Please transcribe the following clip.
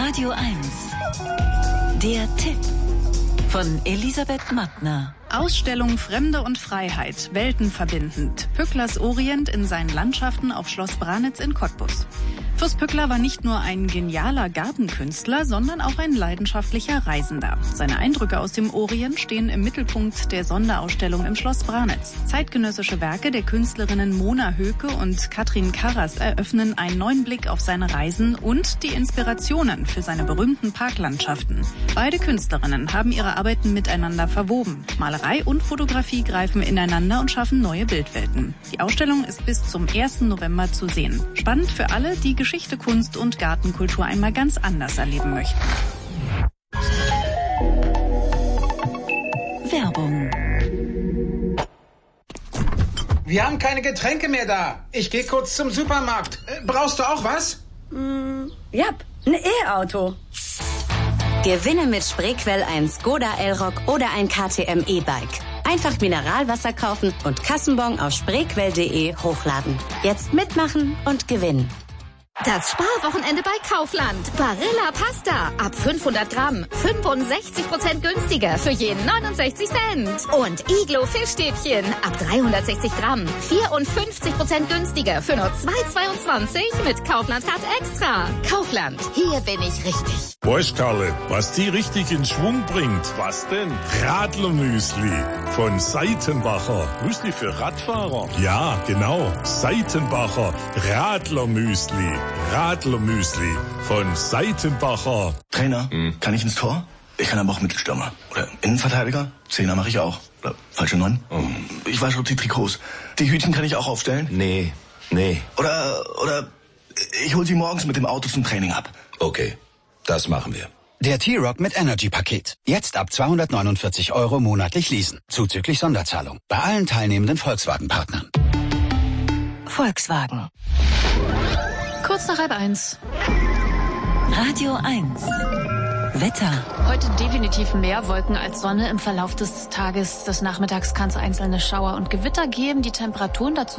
Radio 1. Der Tipp von Elisabeth Mattner. Ausstellung Fremde und Freiheit, weltenverbindend. Pücklers Orient in seinen Landschaften auf Schloss Branitz in Cottbus. Fürst Pückler war nicht nur ein genialer Gartenkünstler, sondern auch ein leidenschaftlicher Reisender. Seine Eindrücke aus dem Orient stehen im Mittelpunkt der Sonderausstellung im Schloss Branitz. Zeitgenössische Werke der Künstlerinnen Mona Höke und Katrin Karas eröffnen einen neuen Blick auf seine Reisen und die Inspirationen für seine berühmten Parklandschaften. Beide Künstlerinnen haben ihre Arbeiten miteinander verwoben. Malerei und Fotografie greifen ineinander und schaffen neue Bildwelten. Die Ausstellung ist bis zum 1. November zu sehen. Spannend für alle, die Geschichte, Kunst und Gartenkultur einmal ganz anders erleben möchten. Werbung. Wir haben keine Getränke mehr da. Ich gehe kurz zum Supermarkt. Brauchst du auch was? Ja, ein E-Auto. Gewinne mit Spreequell ein Skoda Elroq oder ein KTM E-Bike. Einfach Mineralwasser kaufen und Kassenbon auf spreequell.de hochladen. Jetzt mitmachen und gewinnen. Das Sparwochenende bei Kaufland. Barilla Pasta. Ab 500 Gramm. 65% günstiger für jeden 69 Cent. Und Iglo Fischstäbchen. Ab 360 Gramm. 54% günstiger für nur 2,22 mit Kaufland-Card Extra. Kaufland. Hier bin ich richtig. Weißt Karle, was die richtig in Schwung bringt? Was denn? Radlermüsli von Seitenbacher. Müsli für Radfahrer? Ja, genau. Seitenbacher Radlermüsli. Radlermüsli von Seitenbacher. Trainer, kann ich ins Tor? Ich kann aber auch Mittelstürmer. Oder Innenverteidiger? Zehner mache ich auch. Oder falsche 9? Ich wasche auch die Trikots. Die Hütchen kann ich auch aufstellen? Nee. Oder ich hol sie morgens mit dem Auto zum Training ab. Okay, das machen wir. Der T-Rock mit Energy-Paket. Jetzt ab 249 € monatlich leasen. Zuzüglich Sonderzahlung. Bei allen teilnehmenden Volkswagen-Partnern. Volkswagen. Kurz nach 12:30. Radio 1. Wetter. Heute definitiv mehr Wolken als Sonne. Im Verlauf des Tages, des Nachmittags kann es einzelne Schauer und Gewitter geben. Die Temperaturen dazu